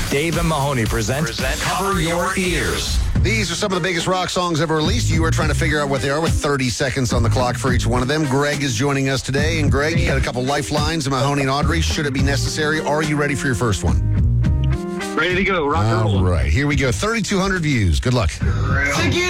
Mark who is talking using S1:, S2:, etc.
S1: Dave and Mahoney present Cover Your Ears.
S2: These are some of the biggest rock songs ever released. You are trying to figure out what they are with 30 seconds on the clock for each one of them. Greg is joining us today. And Greg, you got a couple lifelines. Mahoney and Audrey, should it be necessary? Are you ready for your first one?
S3: Ready to go. Rock and roll.
S2: All right, here we go. 3,200 views. Good luck.